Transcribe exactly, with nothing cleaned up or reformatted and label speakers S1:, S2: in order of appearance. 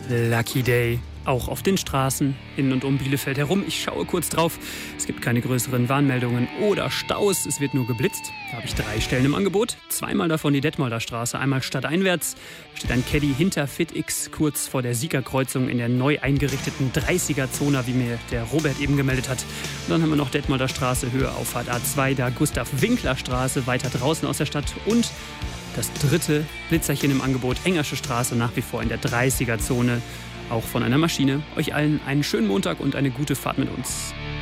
S1: Lucky Day, auch auf den Straßen in und um Bielefeld herum. Ich schaue kurz drauf. Es gibt keine größeren Warnmeldungen oder Staus. Es wird nur geblitzt. Da habe ich drei Stellen im Angebot. Zweimal davon die Detmolder Straße. Einmal stadteinwärts. Da steht ein Caddy hinter FitX kurz vor der Siegerkreuzung in der neu eingerichteten dreißiger-Zone, wie mir der Robert eben gemeldet hat. Und dann haben wir noch Detmolder Straße, Höhe Auffahrt A zwei, da Gustav-Winkler-Straße, weiter draußen aus der Stadt. Und das dritte Blitzerchen im Angebot, Engersche Straße, nach wie vor in der dreißiger-Zone. Auch von einer Maschine. Euch allen einen schönen Montag und eine gute Fahrt mit uns.